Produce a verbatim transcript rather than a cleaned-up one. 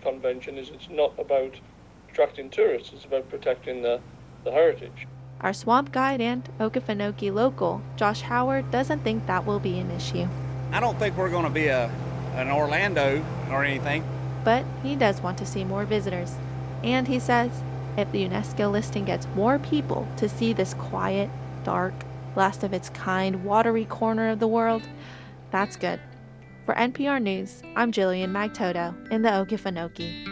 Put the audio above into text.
convention is it's not about attracting tourists, it's about protecting the, the heritage. Our swamp guide and Okefenokee local, Josh Howard, doesn't think that will be an issue. I don't think we're going to be a an Orlando or anything. But he does want to see more visitors. And he says if the UNESCO listing gets more people to see this quiet, dark, last of its kind, watery corner of the world, that's good. For N P R News, I'm Jillian Magtoto in the Okefenokee.